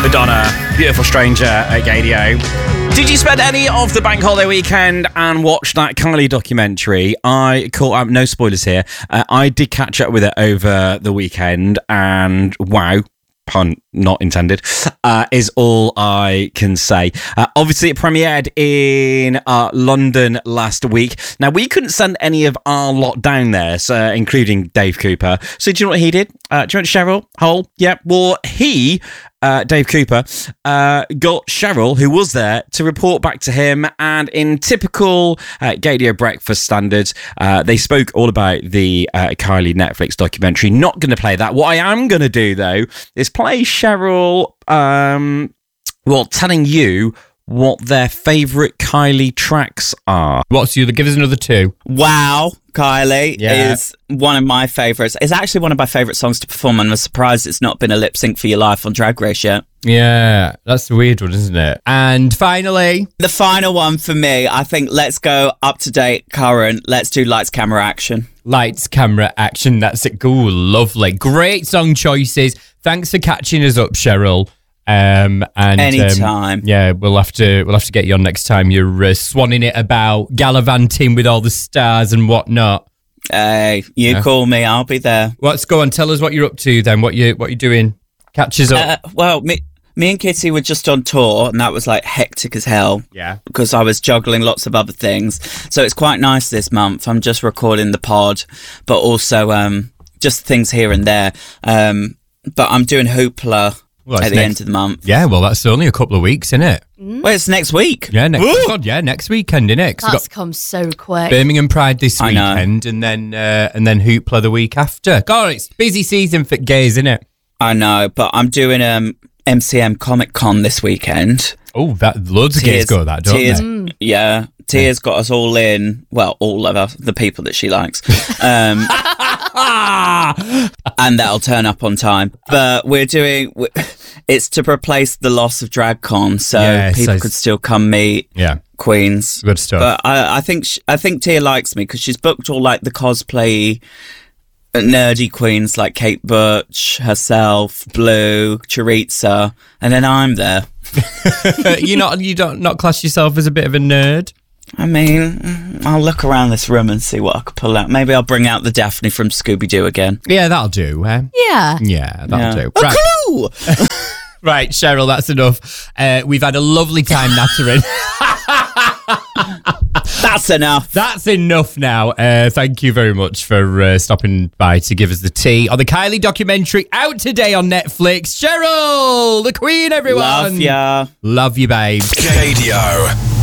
Madonna, Beautiful Stranger at Gadio. Did you spend any of the bank holiday weekend and watch that Kylie documentary? I caught up, no spoilers here. I did catch up with it over the weekend, and wow, pun not intended, is all I can say. Obviously, it premiered in London last week. Now, we couldn't send any of our lot down there, so, including Dave Cooper. So do you know what he did? Do you know Cheryl Hole? Yeah, well, he... Dave Cooper, got Cheryl, who was there, to report back to him, and in typical Gadio breakfast standards, they spoke all about the Kylie Netflix documentary. Not going to play that. What I am going to do, though, is play Cheryl, telling you what their favourite Kylie tracks are. What's you? Give us another two. Wow, Kylie is one of my favourites. It's actually one of my favourite songs to perform, and I'm surprised it's not been a lip sync for your life on Drag Race yet. Yeah, that's the weird one, isn't it? And finally, the final one for me, I think let's go up to date, current. Let's do Lights, Camera, Action. Lights, Camera, Action. That's it. Ooh, lovely. Great song choices. Thanks for catching us up, Cheryl. And anytime. We'll have to get you on next time you're swanning it about, gallivanting with all the stars and whatnot. Hey, call me, I'll be there. Let's go on. Tell us what you're up to then. What you're doing? Catch us up. Me and Kitty were just on tour, and that was like hectic as hell. Yeah, because I was juggling lots of other things. So it's quite nice this month. I'm just recording the pod, but also just things here and there. But I'm doing Hoopla. At the end of the month. Yeah, well, that's only a couple of weeks, isn't it? Well, it's next week. Yeah, next weekend, isn't it? That's come so quick. Birmingham Pride this weekend, and then Hoopla the week after. God, it's busy season for gays, isn't it? I know, but I'm doing MCM Comic Con this weekend. Oh, that loads of gays go to that, don't they? Yeah, Tia's got us all in. Well, all of us, the people that she likes. And that'll turn up on time. But it's to replace the loss of DragCon, so people could still come meet queens. Good stuff. But I think Tia likes me because she's booked all like the cosplay nerdy queens like Kate Butch, herself, Blue, Choriza, and then I'm there. You don't not class yourself as a bit of a nerd? I mean, I'll look around this room and see what I can pull out. Maybe I'll bring out the Daphne from Scooby-Doo again. Yeah, that'll do. Yeah, that'll do. Right. Clue! Right, Cheryl, that's enough. We've had a lovely time nattering. That's enough. That's enough now. Thank you very much for stopping by to give us the tea on the Kylie documentary out today on Netflix. Cheryl, the queen, everyone. Love ya. Love you, babe. Gadio.